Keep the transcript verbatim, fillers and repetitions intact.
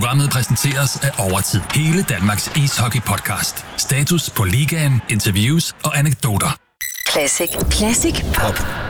Programmet præsenteres af Overtid. Hele Danmarks ishockey-podcast. Status på ligaen, interviews og anekdoter. Classic. Classic Pop.